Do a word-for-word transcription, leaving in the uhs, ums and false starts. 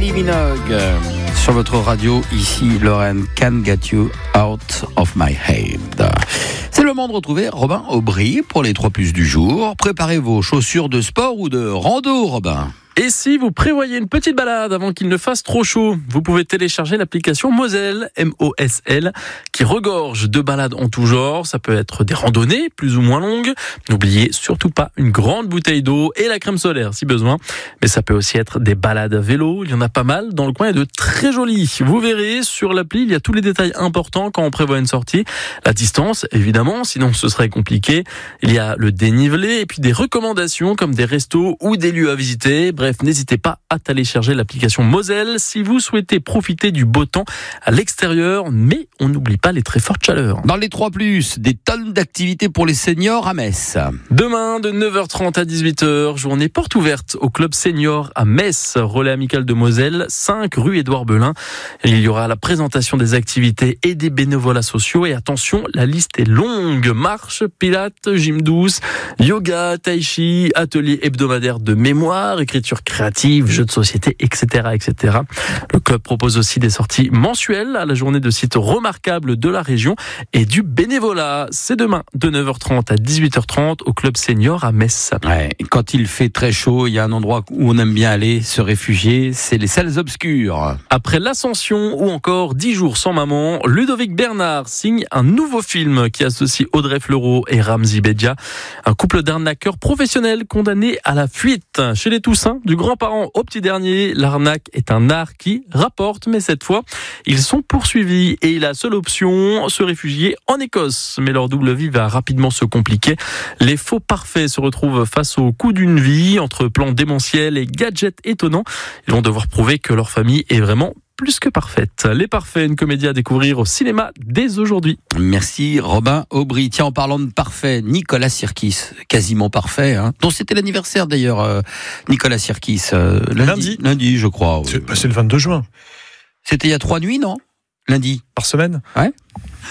Kylie Minogue sur votre radio, ici Lorraine, Can't Get You Out of My Head. C'est le moment de retrouver Robin Aubry pour les trois plus du jour. Préparez vos chaussures de sport ou de rando, Robin. Et si vous prévoyez une petite balade avant qu'il ne fasse trop chaud, vous pouvez télécharger l'application Moselle, M O S L, qui regorge de balades en tout genre. Ça peut être des randonnées plus ou moins longues. N'oubliez surtout pas une grande bouteille d'eau et la crème solaire si besoin. Mais ça peut aussi être des balades à vélo. Il y en a pas mal dans le coin et de très jolies. Vous verrez sur l'appli, il y a tous les détails importants quand on prévoit une sortie. La distance, évidemment, sinon ce serait compliqué. Il y a le dénivelé et puis des recommandations comme des restos ou des lieux à visiter. Bref, n'hésitez pas à télécharger l'application Moselle si vous souhaitez profiter du beau temps à l'extérieur, mais on n'oublie pas les très fortes chaleurs. Dans les trois plus, des tonnes d'activités pour les seniors à Metz. Demain, de neuf heures trente à dix-huit heures, journée porte ouverte au club senior à Metz, relais amical de Moselle, cinq rue Édouard Belin. Il y aura la présentation des activités et des bénévolats sociaux. Et attention, la liste est longue. Marche, pilates, gym douce, yoga, tai chi, atelier hebdomadaire de mémoire, écriture créative, jeux de société, et cetera, et cetera. Le club propose aussi des sorties mensuelles à la journée de sites remarquables de la région et du bénévolat. C'est demain de neuf heures trente à dix-huit heures trente au club senior à Metz. Ouais, quand il fait très chaud, il y a un endroit où on aime bien aller se réfugier, c'est les salles obscures. Après l'Ascension ou encore dix jours sans maman, Ludovic Bernard signe un nouveau film qui associe Audrey Fleurot et Ramzy Bedia, un couple d'arnaqueurs professionnels condamnés à la fuite. Chez les Toussaint, du grand-parent au petit dernier, l'arnaque est un art qui rapporte, mais cette fois, ils sont poursuivis et la seule option, se réfugier en Écosse. Mais leur double vie va rapidement se compliquer. Les faux parfaits se retrouvent face au coût d'une vie, entre plans démentiels et gadgets étonnants. Ils vont devoir prouver que leur famille est vraiment plus que parfaite. Les Parfaits, une comédie à découvrir au cinéma dès aujourd'hui. Merci Robin Aubry. Tiens, en parlant de parfait, Nicolas Sirkis, quasiment parfait, hein, dont c'était l'anniversaire d'ailleurs, euh, Nicolas Sirkis, euh, lundi, lundi, lundi, je crois. C'est, bah c'est le vingt-deux juin. C'était il y a trois nuits, non? Lundi. Par semaine? Ouais.